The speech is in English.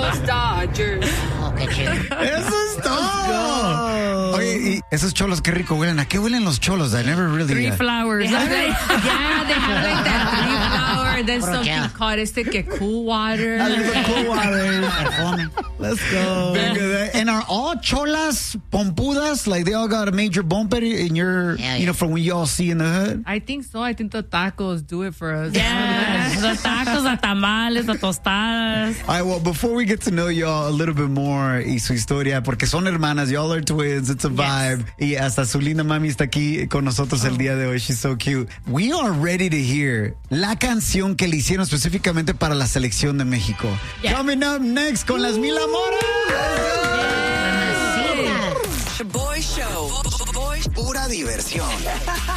los Dodgers. Oh, qué chido. Eso es todo. Oye, y esos cholos, qué rico huelen. ¿A qué huelen los cholos? I never really... Three flowers. They have like that 3 flower. Then Puro something gel. called cool water. Cool water. Perfume. Let's go. And are all cholas pompudas? Like they all got a major bumper in your, Yeah. from when you all see in the hood? I think so. I think the tacos do it for us. Yes, the tacos, the tamales, the tostadas. All right, well, before we get to know y'all a little bit more y su historia, porque son hermanas, y'all are twins, it's a vibe. Y hasta su linda mami está aquí con nosotros el día de hoy. She's so cute. We are ready to hear la canción que le hicieron específicamente para la selección de México. Yeah. Coming up next con las Mil Amoras. The Boy Show. Pura diversión.